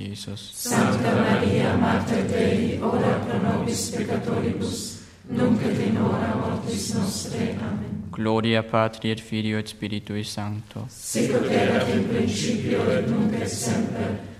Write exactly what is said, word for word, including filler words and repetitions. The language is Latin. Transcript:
Jesus. Santa Maria, Mater Dei, ora pro nobis peccatoribus, nunc et in hora mortis nostre. Amen. Gloria Patri et Filio et Spiritui Sancto. Sic ut erat in principio et nunc et semper,